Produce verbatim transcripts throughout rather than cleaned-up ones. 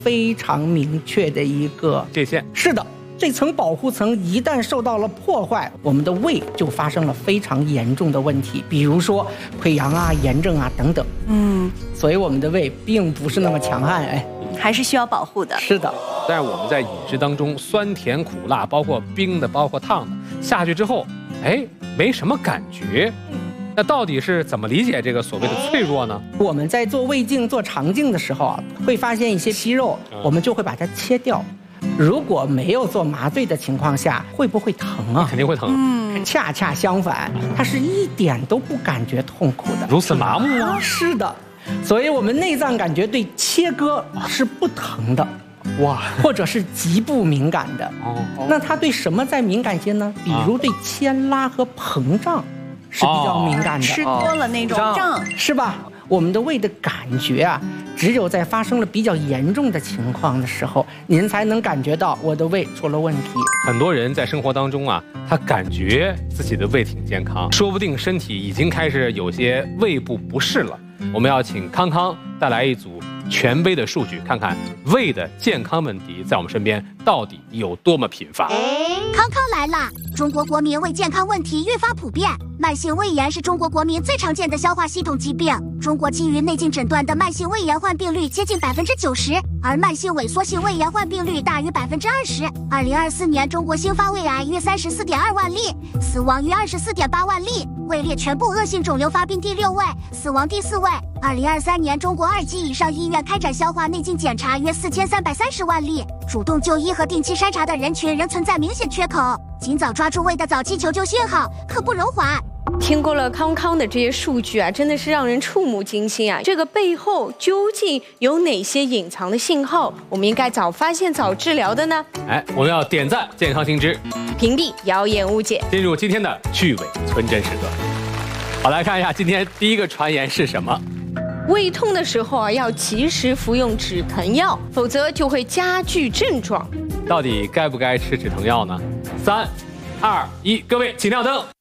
非常明确的一个界限。 是的，这层保护层一旦受到了破坏，我们的胃就发生了非常严重的问题，比如说溃疡啊、炎症啊等等。嗯，所以我们的胃并不是那么强悍，哎， 还是需要保护的。 是的， 但是我们在饮食当中，酸甜苦辣，包括冰的，包括烫的，下去之后，哎，没什么感觉。那到底是怎么理解这个所谓的脆弱呢？ 我们在做胃镜、做肠镜的时候啊，会发现一些息肉，我们就会把它切掉。如果没有做麻醉的情况下，会不会疼啊？ 肯定会疼。 嗯，恰恰相反，它是一点都不感觉痛苦的。 如此麻木吗？ 是的，所以我们内脏感觉对切割是不疼的。 哇， 或者是极不敏感的。 哦， 那它对什么再敏感些呢？比如对牵拉和膨胀是比较敏感的。 吃多了那种胀， 是吧？我们的胃的感觉啊，只有在发生了比较严重的情况的时候，您才能感觉到我的胃出了问题。 很多人在生活当中啊，他感觉自己的胃挺健康，说不定身体已经开始有些胃部不适了。我们要请康康带来一组权威的数据，看看胃的健康问题在我们身边到底有多么频发。 康康来了！中国国民胃健康问题愈发普遍，慢性胃炎是中国国民最常见的消化系统疾病。中国基于内镜诊断的慢性胃炎患病率接近百分之九十，而慢性萎缩性胃炎患病率大于百分之二十。二零二四年，中国新发胃癌约三十四点二万例，死亡约二十四点八万例，位列全部恶性肿瘤发病第六位，死亡第四位。二零二三年，中国二级以上医院开展消化内镜检查约四千三百三十万例，主动就医和定期筛查的人群仍存在明显缺口，尽早抓住胃的早期求救讯号，刻不容缓。 听过了康康的这些数据啊，真的是让人触目惊心啊！这个背后究竟有哪些隐藏的信号？我们应该早发现、早治疗的呢？ 哎，我们要点赞健康新知， 屏蔽谣言误解， 进入今天的趣味存真时刻。好，来看一下今天第一个传言是什么？ 胃痛的时候啊，要及时服用止疼药，否则就会加剧症状。 到底该不该吃止疼药呢？三、二、一，各位请亮灯。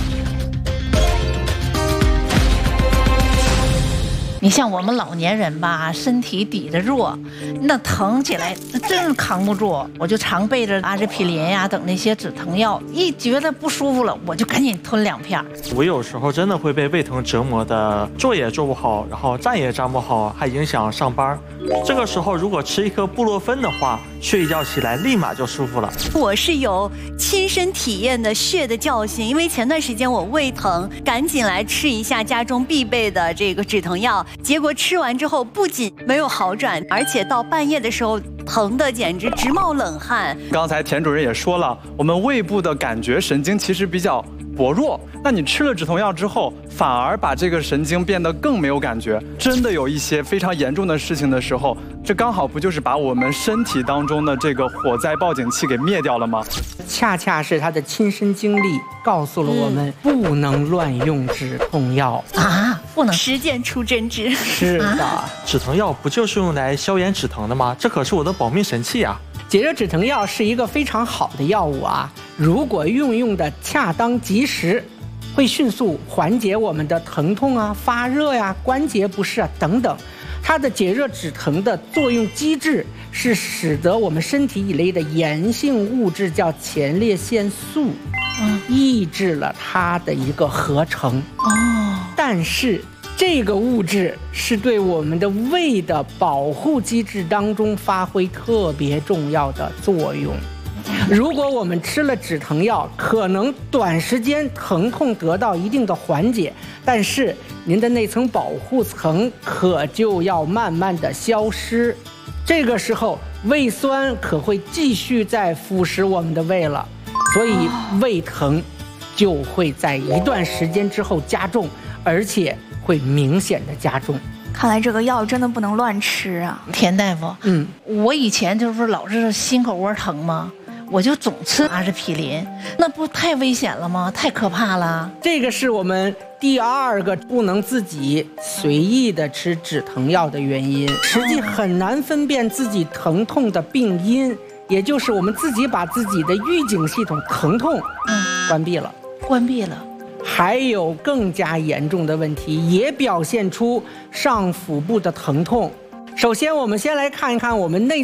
你像我们老年人吧，身体抵得弱，那疼起来真是扛不住。我就常备着阿司匹林呀等那些止疼药，一觉得不舒服了，我就赶紧吞两片。 我有时候真的会被胃疼折磨的，坐也坐不好，然后站也站不好，还影响上班。这个时候如果吃一颗布洛芬的话，睡一觉起来立马就舒服了。 我是有亲身体验的血的教训，因为前段时间我胃疼，赶紧来吃一下家中必备的这个止疼药，结果吃完之后不仅没有好转，而且到半夜的时候疼的简直直冒冷汗。 刚才田主任也说了，我们胃部的感觉神经其实比较薄弱，那你吃了止疼药之后，反而把这个神经变得更没有感觉。真的有一些非常严重的事情的时候，这刚好不就是把我们身体当中的这个火灾报警器给灭掉了吗？ 恰恰是他的亲身经历告诉了我们，不能乱用止痛药啊，不能实践出真知。 是的， 啊、止疼药不就是用来消炎止疼的吗？这可是我的保命神器啊！ 解热止疼药是一个非常好的药物啊，如果运用的恰当及时，会迅速缓解我们的疼痛啊、发热呀、啊、关节不适啊等等。它的解热止疼的作用机制是使得我们身体以内的炎性物质叫前列腺素，嗯，抑制了它的一个合成。哦，但是这个物质是对我们的胃的保护机制当中发挥特别重要的作用。如果我们吃了止疼药，可能短时间疼痛得到一定的缓解，但是您的那层保护层可就要慢慢的消失，这个时候胃酸可会继续在腐蚀我们的胃了，所以胃疼就会在一段时间之后加重，而且会明显的加重。 看来这个药真的不能乱吃啊， 田大夫。 嗯， 我以前就是老是心口窝疼嘛，我就总吃阿司匹林，那不太危险了吗？太可怕了。 这个是我们第二个不能自己随意的吃止疼药的原因。实际很难分辨自己疼痛的病因，也就是我们自己把自己的预警系统疼痛关闭了， 关闭了。 还有更加严重的问题，也表现出上腹部的疼痛， 首先，我们先来看一看我们内